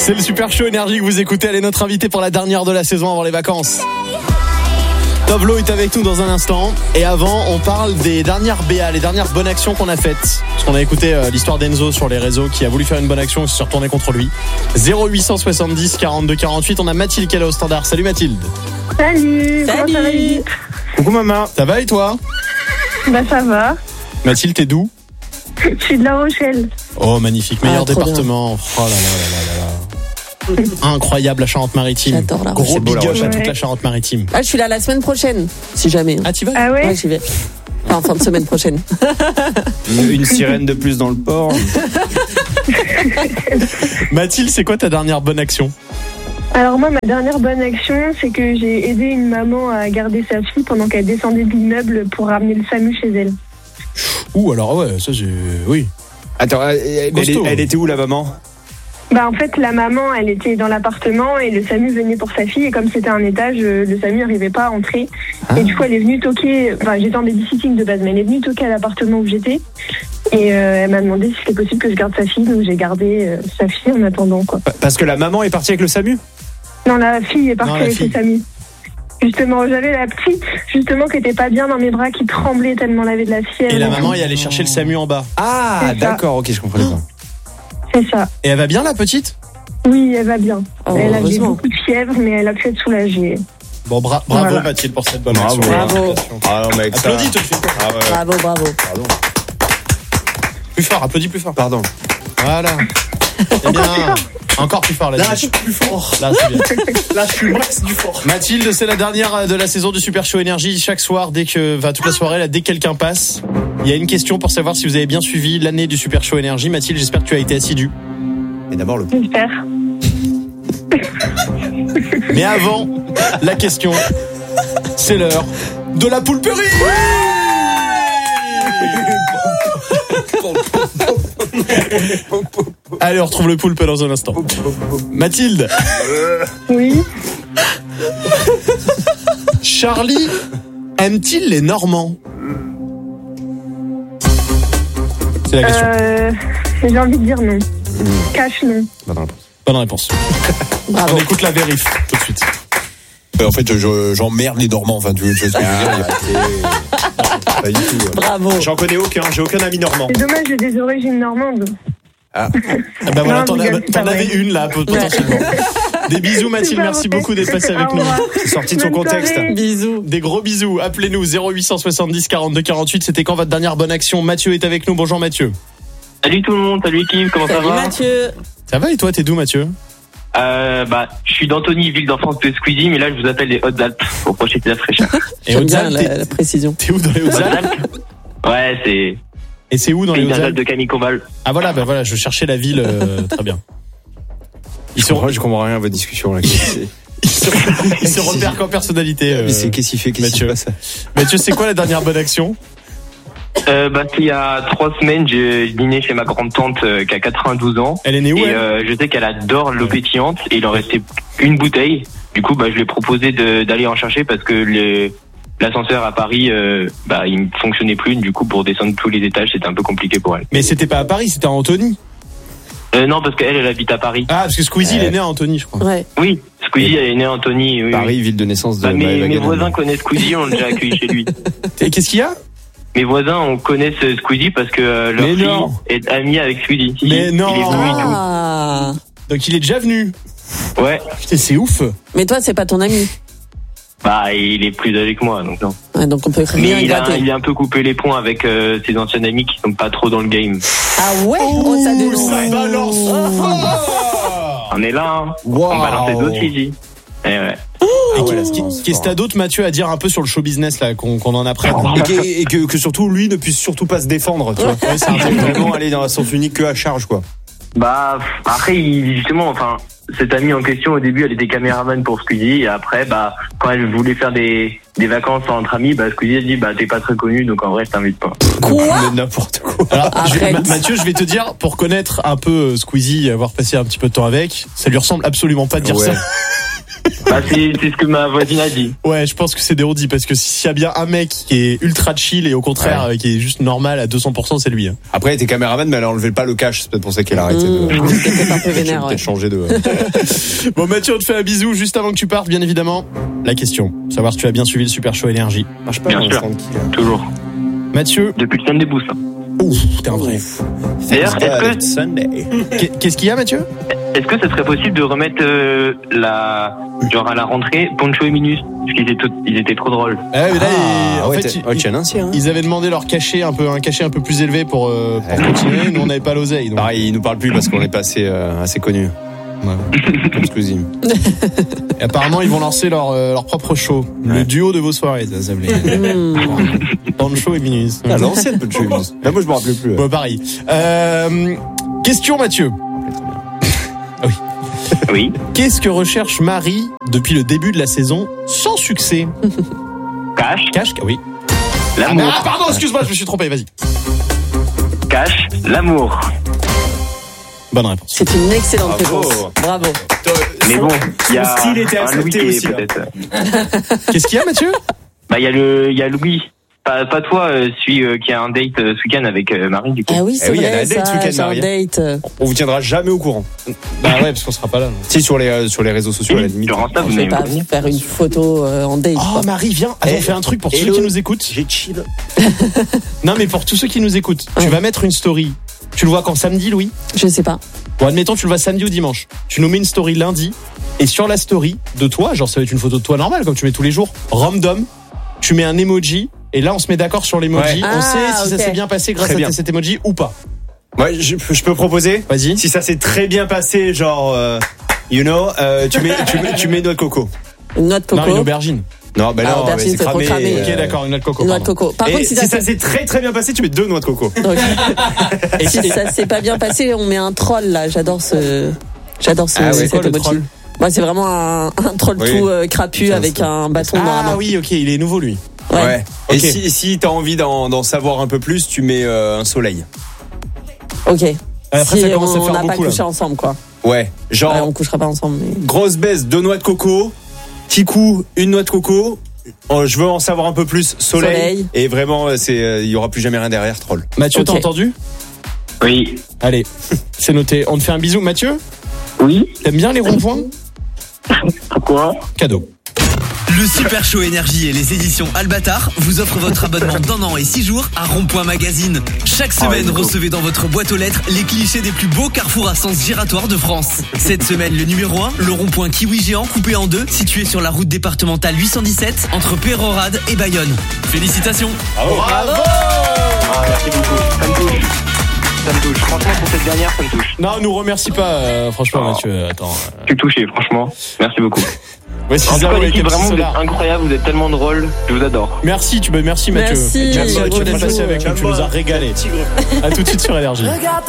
C'est le Super Show Énergie que vous écoutez. Elle est notre invitée pour la dernière de la saison avant les vacances. Tovlo est avec nous dans un instant. Et avant, on parle des dernières BA, les dernières bonnes actions qu'on a faites. Parce qu'on a écouté l'histoire d'Enzo sur les réseaux qui a voulu faire une bonne action et s'est retourné contre lui. 0870 42 48. On a Mathilde qui est là au standard. Salut Mathilde. Salut. Comment ça va, Edith ? Coucou maman. Ça va et toi ? Bah ça va. Mathilde, t'es d'où ? Je suis de La Rochelle. Oh magnifique, meilleur département. Oh là là là là là. Incroyable la Charente-Maritime. J'adore la Gros big up à toute Ouais. la Charente-Maritime. Ah, je suis là la semaine prochaine, si jamais. Ah t'y vas ? Ah ouais, Ouais, j'y vais. Enfin, fin de semaine prochaine. Une sirène de plus dans le port. Mathilde, c'est quoi ta dernière bonne action ? Alors moi, ma dernière bonne action, c'est que j'ai aidé une maman à garder sa fille pendant qu'elle descendait de l'immeuble pour ramener le SAMU chez elle. Ouh alors ouais, ça j'ai... Oui. Attends, elle était où la maman ? Bah en fait, la maman, elle était dans l'appartement et le SAMU venait pour sa fille. Et comme c'était un étage, le SAMU n'arrivait pas à entrer. Et du coup, elle est venue toquer... Enfin, j'étais en babysitting de base, mais elle est venue toquer à l'appartement où j'étais. Et elle m'a demandé si c'était possible que je garde sa fille. Donc j'ai gardé sa fille en attendant, quoi. Parce que la maman est partie avec le SAMU ? Non, la fille est partie Non, la avec fille. le SAMU. Justement, j'avais la petite, justement, qui était pas bien dans mes bras, qui tremblait tellement elle avait de la fièvre. Et la maman est allée chercher le SAMU en bas. Ah, C'est ça. d'accord, ok, je comprenais pas. C'est ça. Et elle va bien la petite ? Oui, elle va bien. Oh, Elle avait heureusement. beaucoup de fièvre, mais elle a pu être soulagée. Bon, bravo Voilà. Mathilde pour cette bonne Bravo. action. Bravo. Ah non, mec, ça... Applaudis tout de suite. Ah ouais, Bravo, bravo. pardon. Plus fort, applaudis plus fort. Pardon. Voilà. C'est bien. Encore plus fort là. Là, je suis plus fort. Là, c'est bien. Là, je suis max du fort. Mathilde, c'est la dernière de la saison du Super Show Énergie. Chaque soir, toute la soirée, là, dès que quelqu'un passe, il y a une question pour savoir si vous avez bien suivi l'année du Super Show Énergie. Mathilde, j'espère que tu as été assidue. Et d'abord le... J'espère. Mais avant, la question, c'est l'heure de la poulperie. Allez, on retrouve le poulpe dans un instant. Mathilde, Oui. Charlie aime-t-il les Normands ? C'est la question. J'ai envie de dire non. Cash, non. Bonne réponse. Bravo. On écoute la vérif tout de suite. En fait, j'emmerde les Normands. Enfin, tu vois ce que je veux dire. Pas du tout. Bravo. J'en connais aucun, j'ai aucun ami normand. C'est dommage, j'ai des origines normandes. Ah bah voilà, Non, t'en Miguel, c'est pas avais vrai. une là, potentiellement. Des bisous Mathilde, Super, merci ok. beaucoup d'être passée avec Au nous. revoir. C'est sorti de son Bonne contexte. soirée. Bisous. Des gros bisous, appelez-nous 0870 42 48. C'était quand votre dernière bonne action ? Mathieu est avec nous, bonjour Mathieu. Salut tout le monde, salut l'équipe, comment ça Salut va? Mathieu. Ça va et toi, t'es d'où Mathieu ? Je suis d'Antony, ville d'enfance de Squeezie, mais là je vous appelle les Hautes-Alpes pour profiter de la fraîcheur. Et J'aime bien Hautes-Alpes, la précision. t'es où dans les Hautes-Alpes ? Hautes-Alpes? Ouais, c'est Et c'est où dans les pays d'Alpes Hautes-Alpes ? de Camille Combal. Ah voilà, je cherchais la ville, très bien. Je comprends rien à votre discussion là. Il se repère qu'en personnalité. Mais c'est qu'est-ce qu'il fait, qu'est-ce qui se passe ? Mathieu, c'est quoi la dernière bonne action ? Il y a 3 semaines, j'ai dîné chez ma grande-tante qui a 92 ans. Elle est née où Et elle je sais qu'elle adore l'eau pétillante et il en restait une bouteille. Du coup, je lui ai proposé d'aller en chercher parce que l'ascenseur à Paris, il ne fonctionnait plus. Du coup, pour descendre tous les étages, c'était un peu compliqué pour elle. Mais c'était pas à Paris, c'était à Antony. Non, parce qu'elle habite à Paris. Ah, parce que Squeezie, il est né à Antony, je crois. Ouais. Oui, Squeezie, elle est née à Antony. Oui, Paris, oui. ville de naissance de Mes Maëva voisins Ganon. connaissent Squeezie, on l'a déjà accueilli chez lui. Et qu'est-ce qu'il y a ? Mes voisins, on connaît Squeezie parce que leur Mais fille non. est amie avec Squeezie. Si, Mais non. Il est venu et tout. Ah. Donc il est déjà venu. Ouais. Putain, c'est ouf. Mais toi, c'est pas ton ami. Il est plus âgé que moi, donc non. Ouais, donc on peut rien Mais il gratter. a un peu coupé les ponts avec ses anciens amis qui sont pas trop dans le game. Ah ouais. Oh, ça dénonce. Ça balance. On est là, hein. Wow. On balance les autres ici. Eh ouais. Et ouais, qu'est-ce que t'as d'autre, Mathieu, à dire un peu sur le show business là, qu'on en apprenne ? Et que surtout lui ne puisse surtout pas se défendre, tu vois. Ouais, c'est un C'est peu vraiment aller dans un sens unique que à charge, quoi. Après, justement, cette amie en question, au début, elle était caméraman pour Squeezie, et après, quand elle voulait faire des vacances entre amis, Squeezie a dit, t'es pas très connu, donc en vrai, je t'invite pas. Quoi ? Mais n'importe quoi. Alors, Arrête. Mathieu, je vais te dire, pour connaître un peu Squeezie, avoir passé un petit peu de temps avec, ça lui ressemble absolument pas de dire Ouais. ça. Bah, c'est ce que ma voisine a dit. Ouais, je pense que c'est des Audi parce que s'il y a bien un mec qui est ultra chill et au contraire qui est juste normal à 200%, c'est lui. Hein. Après, elle était caméraman, mais elle a enlevé pas le cash. C'est peut-être pour ça qu'elle a arrêté de. C'était peut-être un peu vénère, ouais. Peut-être changer de. Bon, Mathieu, on te fait un bisou juste avant que tu partes, bien évidemment. La question, savoir si tu as bien suivi le Super Show Énergie. Marche pas Bien dans sûr. l'instant qui- Toujours. Mathieu, Depuis le temps des boosts. ouf, t'es un vrai. D'ailleurs, Thursday, Sunday. Qu'est-ce qu'il y a, Mathieu? est-ce que ça serait possible de remettre genre à la rentrée, Poncho et Minus, parce qu'ils étaient trop drôles. Ah, mais là, en ouais, fait, tu es un ancien. Hein. ils avaient demandé leur cachet un cachet un peu plus élevé pour continuer. Nous, on n'avait pas l'oseille. Donc. Pareil, ils nous parlent plus parce qu'on est pas assez connus. Ouais. Exclusive. Et apparemment, ils vont lancer leur propre show. Ouais. Le duo de vos soirées, ça s'appelait. Poncho et Minus. Ah, l'ancienne Poncho et Minus. Là, moi, je me rappelais plus. Bon, pareil. Question, Mathieu. Oui. Qu'est-ce que recherche Marie depuis le début de la saison sans succès? Cash, Oui. l'amour. Ah, pardon, excuse-moi, je me suis trompé, vas-y. Cash, l'amour. Bonne réponse. C'est une excellente Bravo. réponse. Bravo. Mais bon, il y a Son style était un Louis accepté qui est aussi, hein. peut-être. Qu'est-ce qu'il y a, Mathieu? Bah, il y a Louis. Pas toi, celui qui a un date ce week-end avec Marie, du coup. Ah oui, c'est oui, elle a vrai, un date ce ça, week-end, c'est un Marie. date. On vous tiendra jamais au courant. Bah ouais, parce qu'on sera pas là. Si, sur les réseaux sociaux, à la limite. Sur Insta, vous Je vais n'avez pas faire une photo en date. Oh, quoi. Marie, viens. Attends, on fait un truc pour tous ceux hello. qui nous écoutent. J'ai chill. Non, mais pour tous ceux qui nous écoutent, tu Ouais. vas mettre une story. Tu le vois quand samedi, Louis? Je sais pas. Bon, admettons, tu le vois samedi ou dimanche. Tu nous mets une story lundi. Et sur la story de toi, genre ça va être une photo de toi normale, comme tu mets tous les jours, random, tu mets un emoji. Et là, on se met d'accord sur l'emoji. Ouais. On sait Ah, si ça ok. s'est bien passé grâce Très bien. à cet emoji ou pas. Ouais, je peux proposer. Vas-y. Si ça s'est très bien passé, genre, tu mets noix de coco. Une noix de Non, une coco. aubergine. Non, ben Ah, non, aubergine, mais c'est c'est trop cramé. cramé. Ok, d'accord, une noix de coco. Une noix de pardon. coco. Par Et contre, si ça s'est très très bien passé, tu mets 2 noix de coco. Donc, Et si ça s'est pas bien passé, on met un troll là. J'adore Ah ouais, cet c'est quoi le emoji. troll? Moi, c'est vraiment un troll Oui. tout crapu Ça, avec ça. un bâton dans la Ah main. oui, ok, il est nouveau lui. Ouais. Ok. Et si t'as envie d'en savoir un peu plus, tu mets un soleil. Ok. Après, Si ça commence à on faire n'a pas beaucoup, là. couché ensemble, quoi. Ouais. Genre, Ouais, on couchera pas ensemble. Mais... grosse baisse, 2 noix de coco. Petit coup, une noix de coco. Je veux en savoir un peu plus. Soleil. Et vraiment, il y aura plus jamais rien derrière, troll. Mathieu, Ok. t'as entendu? Oui. Allez, c'est noté. On te fait un bisou. Mathieu, Oui. t'aimes bien les ronds-points? Pourquoi? Cadeau. Le Super Show Énergie et les éditions Albatar vous offrent votre abonnement d'1 an et 6 jours à Rond-Point Magazine. Chaque semaine, recevez dans votre boîte aux lettres les clichés des plus beaux carrefours à sens giratoire de France. Cette semaine, le numéro 1, le rond-point Kiwi géant coupé en deux, situé sur la route départementale 817 entre Pérorade et Bayonne. Félicitations. Bravo. Ah, merci beaucoup. Ça me touche. Ça me touche. Franchement, pour cette dernière, ça me touche. Non, nous remercie pas, franchement, Oh. Mathieu. Attends. Je suis touché, franchement. Merci beaucoup. Voici En tout Zéro cas, avec l'équipe, MC vraiment, vous êtes Solar. incroyable. Vous êtes tellement drôles. Je vous adore. Merci, merci Mathieu. Merci. Merci Gros d'être passé bisous. avec nous. Tu nous as régalé. À tout de suite sur Énergie.